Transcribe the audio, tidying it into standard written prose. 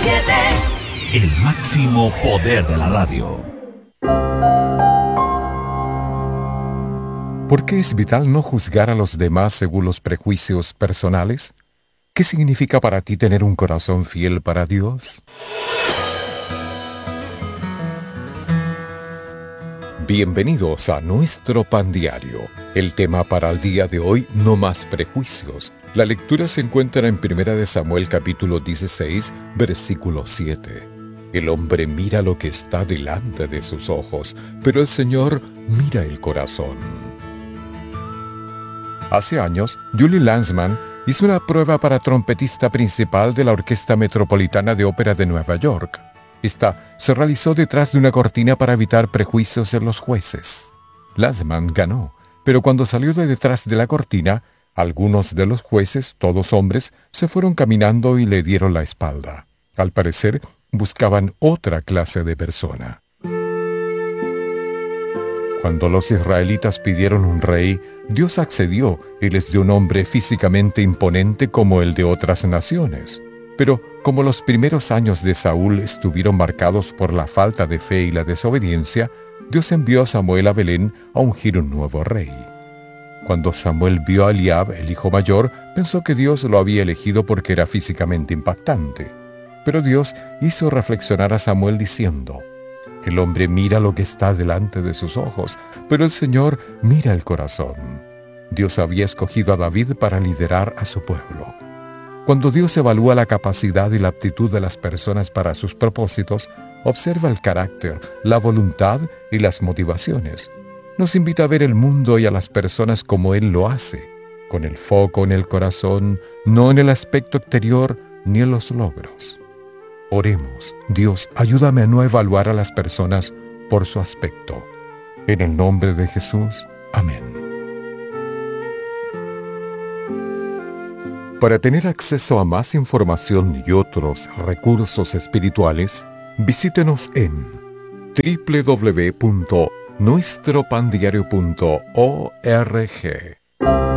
El máximo poder de la radio. ¿Por qué es vital no juzgar a los demás según los prejuicios personales? ¿Qué significa para ti tener un corazón fiel para Dios? Bienvenidos a nuestro pan diario. El tema para el día de hoy, no más prejuicios. La lectura se encuentra en 1 Samuel capítulo 16, versículo 7. El hombre mira lo que está delante de sus ojos, pero el Señor mira el corazón. Hace años, Julie Lanzmann hizo una prueba para trompetista principal de la Orquesta Metropolitana de Ópera de Nueva York. Esta se realizó detrás de una cortina para evitar prejuicios en los jueces. Lanzmann ganó, pero cuando salió de detrás de la cortina, algunos de los jueces, todos hombres, se fueron caminando y le dieron la espalda. Al parecer, buscaban otra clase de persona. Cuando los israelitas pidieron un rey, Dios accedió y les dio un hombre físicamente imponente como el de otras naciones. Pero como los primeros años de Saúl estuvieron marcados por la falta de fe y la desobediencia, Dios envió a Samuel a Belén a ungir un nuevo rey. Cuando Samuel vio a Eliab, el hijo mayor, pensó que Dios lo había elegido porque era físicamente impactante. Pero Dios hizo reflexionar a Samuel diciendo: el hombre mira lo que está delante de sus ojos, pero el Señor mira el corazón. Dios había escogido a David para liderar a su pueblo. Cuando Dios evalúa la capacidad y la aptitud de las personas para sus propósitos, observa el carácter, la voluntad y las motivaciones. Nos invita a ver el mundo y a las personas como Él lo hace, con el foco en el corazón, no en el aspecto exterior ni en los logros. Oremos: Dios, ayúdame a no evaluar a las personas por su aspecto. En el nombre de Jesús, amén. Para tener acceso a más información y otros recursos espirituales, visítenos en www.nuestropandiario.org.